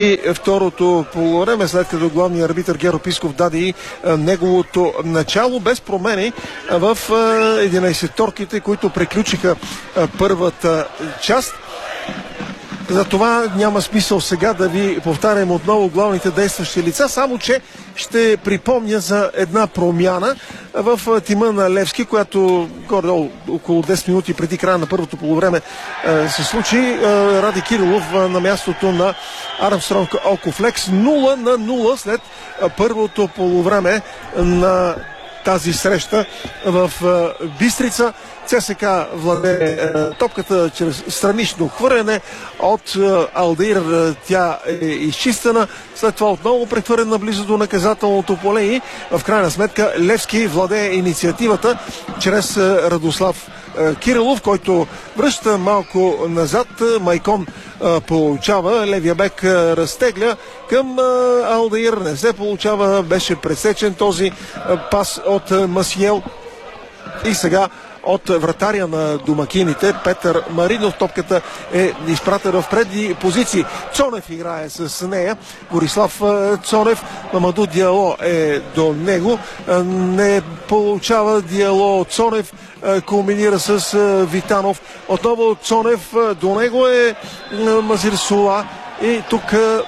приключи второто полувреме, след като главният арбитър Геро Писков даде и неговото начало, без промени в 11-торките, които приключиха първата част. Затова няма смисъл сега да ви повтарям отново главните действащи лица, само че ще припомня за една промяна в тима на Левски, която около 10 минути преди края на първото полувреме се случи. Ради Кирилов на мястото на Армстронг Окофлекс, 0-0 след първото полувреме на тази среща в Бистрица. ЦСКА владее топката чрез странично хвърляне от Алдир. Тя е изчистена. След това отново прехвърлена близо до наказателното поле и в крайна сметка Левски владее инициативата чрез Радослав Кирилов, който връща малко назад. Майкон получава. Левия бек разтегля към Алдир. Не се получава. Беше пресечен този пас от Масиел. И сега от вратаря на домакините Петър Маринов топката е изпратена в предни позиции. Цонев играе с нея. Борислав Цонев. Мамаду Диало е до него. Не получава Диало. Цонев комбинира с Витанов. Отново Цонев. До него е Мазир Сула. И тук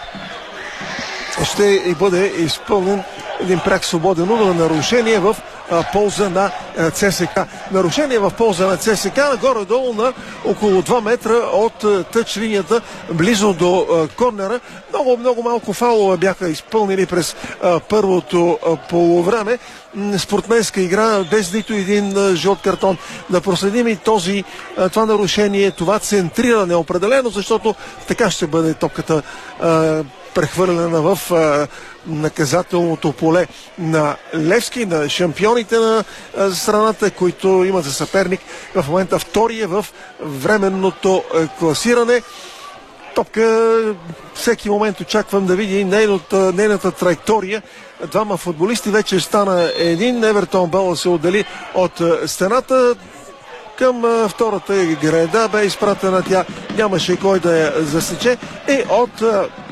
ще бъде изпълнен един пряк свободен удар, нарушение в полза на ЦСКА. Нарушение в полза на ЦСКА, нагоре-долу на около 2 метра от тъч линията, близо до корнера. Много малко фаулове бяха изпълнени през първото полувреме. Спортменска игра без нито един жълт картон. Да проследим и това нарушение, това центриране определено, защото така ще бъде топката прехвърлена в наказателното поле на Левски, на шампионите на страната, които имат за съперник в момента втория в временното класиране. Топка всеки момент очаквам да види нейната траектория. Двама футболисти, вече стана един. Евертон Бела се отдели от стената. Към втората града бе изпратена тя. Нямаше кой да я засече. И от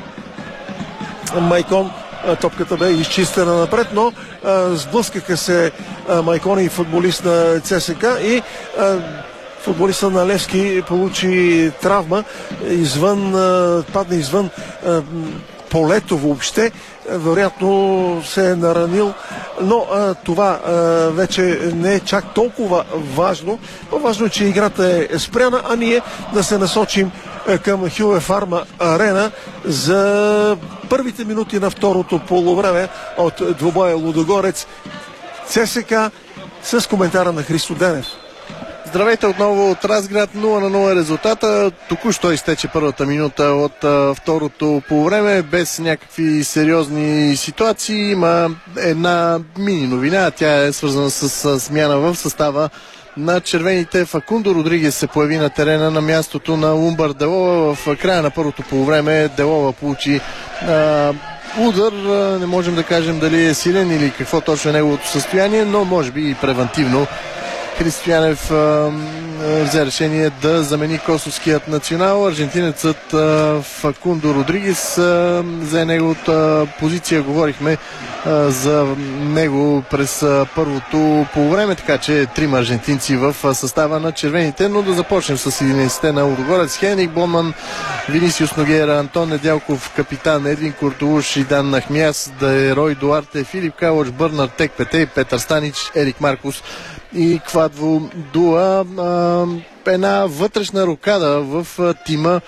Майкон топката бе изчистена напред, но сблъскаха се Майкон и футболист на ЦСКА и футболиста на Левски получи травма, падна извън полето въобще. Вероятно се е наранил, но това вече не е чак толкова важно. По-важно е, че играта е спряна, а ние да се насочим към Хюе Фарма Арена за първите минути на второто полувреме от двубоя Лудогорец ЦСКА с коментара на Христо Денев. Здравейте отново от Разград, 0-0 резултата. Току-що изтече първата минута от второто полувреме, без някакви сериозни ситуации. Има една мини новина, тя е свързана с смяна в състава на червените. Факундо Родригес се появи на терена на мястото на Умбър Делова. В края на първото полувреме Делова получи удар. Не можем да кажем дали е силен или какво точно е неговото състояние, но може би и превантивно Християнев взе решение да замени косовският национал. Аржентинецът Факундо Родригес взе неговата позиция. Говорихме за него през първото полувреме, така че трима аржентинци в състава на червените, но да започнем с 11-те на Лудогорец. Хенрик Бонман, Винисиус Ногера, Антон Недялков, капитан Едвин Куртулуш, Идан Нахмияс, Рой Дуарте, Филип Калоч, Бърнар Текпете, Петър Станич, Ерик Маркус и Квадво Дуа. Една вътрешна рокада в тима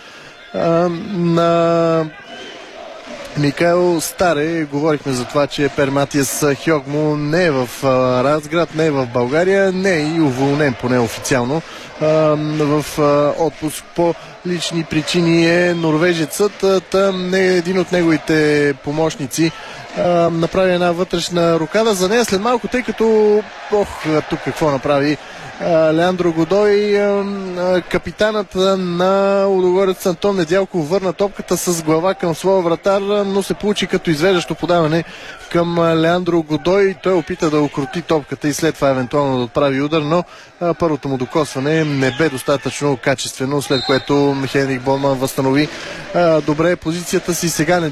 на Микаел Старе. Говорихме за това, че Перматиас Хьогмо не е в Разград, не е в България, не е и уволнен, поне официално, в отпуск по лични причини е норвежецът. Там не е един от неговите помощници направи една вътрешна рокада за нея след малко, тъй като тук какво направи Леандро Годой, капитанът на Лудогорец Антон Недялков върна топката с глава към своя вратар, но се получи като извеждащо подаване към Леандро Годой. Той опита да укроти топката и след това евентуално да отправи удар, но първото му докосване не бе достатъчно качествено, след което Хенрик Бонман възстанови добре позицията си. Сега